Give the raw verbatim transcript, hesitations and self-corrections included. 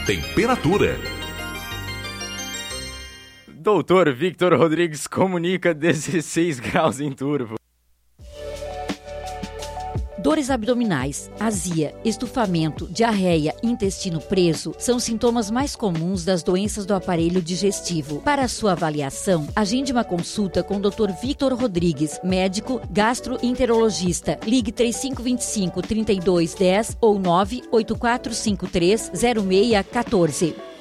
temperatura. Doutor Victor Rodrigues comunica dezesseis graus em Turvo. Dores abdominais, azia, estufamento, diarreia, intestino preso são sintomas mais comuns das doenças do aparelho digestivo. Para sua avaliação, agende uma consulta com o doutor Victor Rodrigues, médico gastroenterologista. Ligue três cinco dois cinco, três dois um zero ou nove oito quatro cinco três, zero seis um quatro.